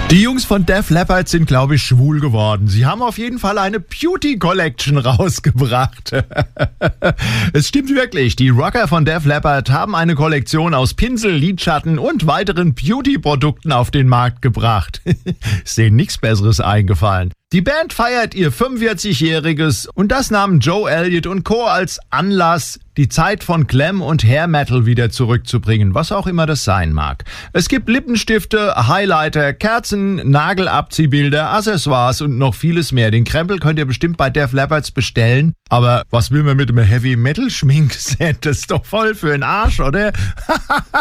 Die Jungs von Def Leppard sind, glaube ich, schwul geworden. Sie haben auf jeden Fall eine Beauty Collection rausgebracht. Es stimmt wirklich, die Rocker von Def Leppard haben eine Kollektion aus Pinsel, Lidschatten und weiteren Beauty-Produkten auf den Markt gebracht. Ist denen nichts Besseres eingefallen. Die Band feiert ihr 45-jähriges und das nahmen Joe Elliott und Co. als Anlass, die Zeit von Glam und Hair Metal wieder zurückzubringen, was auch immer das sein mag. Es gibt Lippenstifte, Highlighter, Kerzen, Nagelabziehbilder, Accessoires und noch vieles mehr. Den Krempel könnt ihr bestimmt bei Def Leppard bestellen. Aber was will man mit einem Heavy-Metal-Schminkset? Das ist doch voll für den Arsch, oder?